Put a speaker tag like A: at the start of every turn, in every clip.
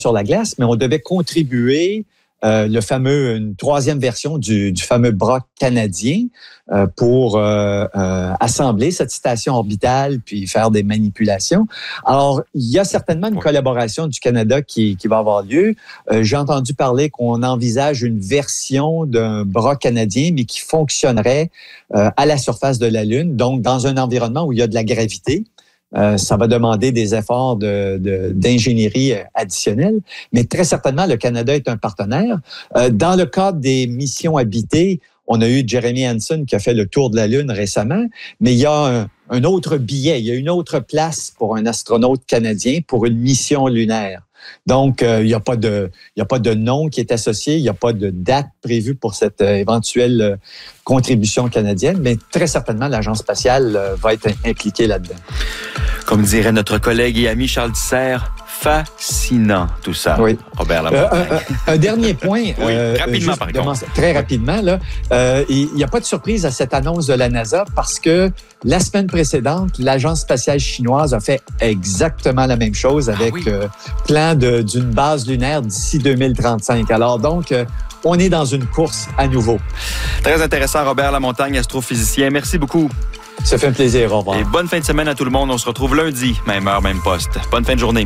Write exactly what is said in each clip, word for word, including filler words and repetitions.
A: sur la glace, mais on devait contribuer euh, le fameux, une troisième version du, du fameux bras canadien euh, pour euh, euh, assembler cette station orbitale puis faire des manipulations. Alors, il y a certainement une collaboration du Canada qui, qui va avoir lieu. Euh, j'ai entendu parler qu'on envisage une version d'un bras canadien, mais qui fonctionnerait euh, à la surface de la Lune, donc dans un environnement où il y a de la gravité. Euh, ça va demander des efforts de, de, d'ingénierie additionnels, mais très certainement, le Canada est un partenaire. Euh, dans le cadre des missions habitées, on a eu Jeremy Hansen qui a fait le tour de la Lune récemment, mais il y a un, un autre billet, il y a une autre place pour un astronaute canadien pour une mission lunaire. Donc, euh, il n'y a pas de, il y a pas de nom qui est associé, il n'y a pas de date prévue pour cette euh, éventuelle euh, contribution canadienne, mais très certainement, l'Agence spatiale euh, va être impliquée là-dedans. Comme dirait notre collègue et ami Charles Tissère, fascinant tout ça. Oui. Robert Lamontagne. Euh, un, un dernier point. oui, euh, rapidement, par contre. Très rapidement, là. Euh, il n'y a pas de surprise à cette annonce de la NASA parce que la semaine précédente, l'Agence spatiale chinoise a fait exactement la même chose avec ah oui. euh, plan de, d'une base lunaire d'ici deux mille trente-cinq. Alors donc, euh, on est dans une course à nouveau. Très intéressant, Robert Lamontagne, astrophysicien. Merci beaucoup. Ça fait un plaisir. Au revoir. Et bonne fin de semaine à tout le monde. On se retrouve lundi, même heure, même poste. Bonne fin de journée.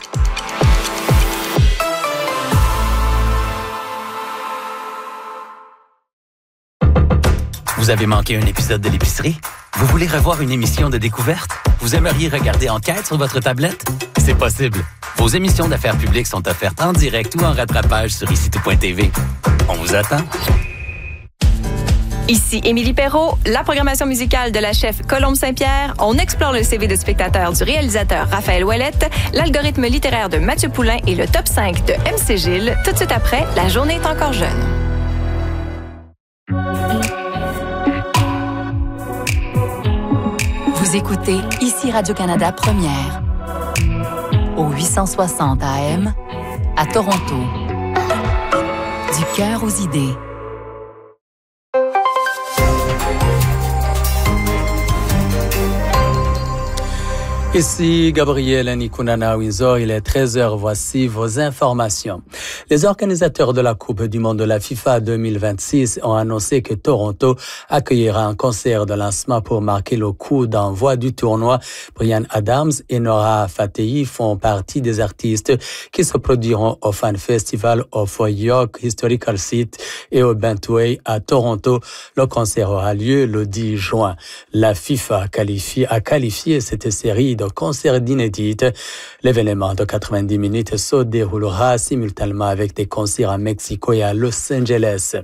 B: Vous avez manqué un épisode de l'épicerie? Vous voulez revoir une émission de découverte? Vous aimeriez regarder Enquête sur votre tablette? C'est possible. Vos émissions d'affaires publiques sont offertes en direct ou en rattrapage sur ici tout point t v. On vous attend.
C: Ici Émilie Perrault, la programmation musicale de la chef Colombe Saint-Pierre. On explore le C V de spectateur du réalisateur Raphaël Ouellette, l'algorithme littéraire de Mathieu Poulain et le top cinq de M C Gilles. Tout de suite après, La journée est encore jeune.
D: Vous écoutez ici Radio-Canada Première au huit cent soixante A M à Toronto. Du cœur aux idées.
E: Ici Gabriel Nikunana Windsor, il est treize heures, voici vos informations. Les organisateurs de la Coupe du monde de la FIFA deux mille vingt-six ont annoncé que Toronto accueillera un concert de lancement pour marquer le coup d'envoi du tournoi. Brian Adams et Nora Fatehi font partie des artistes qui se produiront au Fan Festival of York Historical Site et au Bentway à Toronto. Le concert aura lieu le dix juin. La FIFA qualifie, a qualifié cette série de concert d'inédite. L'événement de quatre-vingt-dix minutes se déroulera simultanément avec des concerts à Mexico et à Los Angeles.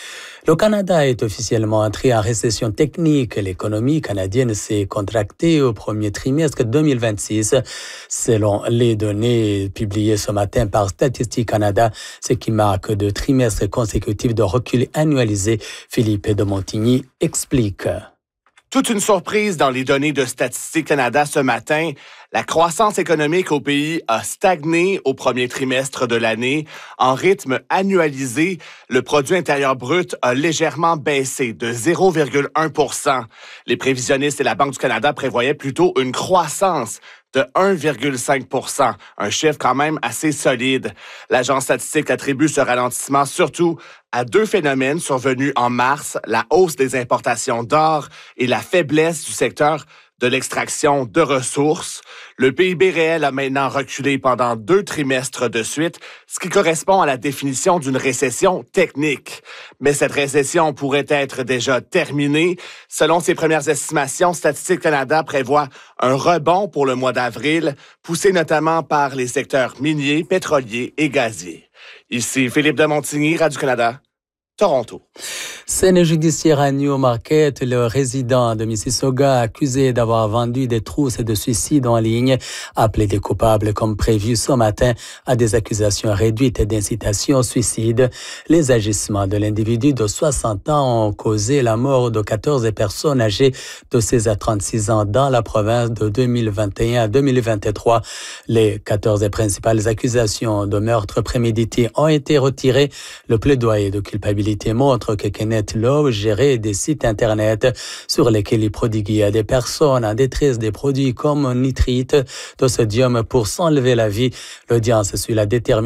E: Le Canada est officiellement entré en récession technique. L'économie canadienne s'est contractée au premier trimestre deux mille vingt-six, selon les données publiées ce matin par Statistique Canada, ce qui marque deux trimestres consécutifs de recul annualisé. Philippe de Montigny explique.
F: Toute une surprise dans les données de Statistique Canada ce matin. La croissance économique au pays a stagné au premier trimestre de l'année. En rythme annualisé, le produit intérieur brut a légèrement baissé de zéro virgule un pour cent. Les prévisionnistes et la Banque du Canada prévoyaient plutôt une croissance de un virgule cinq pour cent, un chiffre quand même assez solide. L'agence statistique attribue ce ralentissement surtout à deux phénomènes survenus en mars, la hausse des importations d'or et la faiblesse du secteur de l'extraction de ressources. Le P I B réel a maintenant reculé pendant deux trimestres de suite, ce qui correspond à la définition d'une récession technique. Mais cette récession pourrait être déjà terminée. Selon ses premières estimations, Statistique Canada prévoit un rebond pour le mois d'avril, poussé notamment par les secteurs miniers, pétroliers et gaziers. Ici Philippe de Montigny, Radio-Canada, Toronto.
E: Scène judiciaire à Newmarket, le résident de Mississauga accusé d'avoir vendu des trousses de suicide en ligne a plaidé coupable comme prévu ce matin à des accusations réduites d'incitation au suicide. Les agissements de l'individu de soixante ans ont causé la mort de quatorze personnes âgées de seize à trente-six ans dans la province de deux mille vingt et un à deux mille vingt-trois. Les quatorze principales accusations de meurtre prémédité ont été retirées. Le plaidoyer de culpabilité montre que Kenneth Lowe gérait des sites Internet sur lesquels il prodiguait à des personnes en détresse des produits comme nitrite de sodium pour s'enlever la vie. L'audience suit la détermination